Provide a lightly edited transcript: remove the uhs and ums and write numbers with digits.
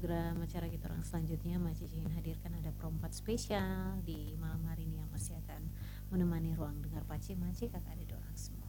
program acara kita orang selanjutnya Maci ingin hadirkan ada perempat spesial di malam hari ini yang masih akan menemani ruang dengar Paci. Maci kakak ada orang semua.